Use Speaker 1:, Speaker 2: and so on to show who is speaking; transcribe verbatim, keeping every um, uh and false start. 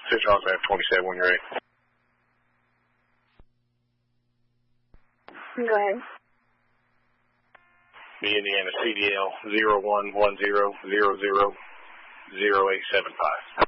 Speaker 1: Central Austin F twenty-seven when you're ready.
Speaker 2: Go ahead.
Speaker 1: B Indiana C D L zero one one zero zero zero zero eight seven five.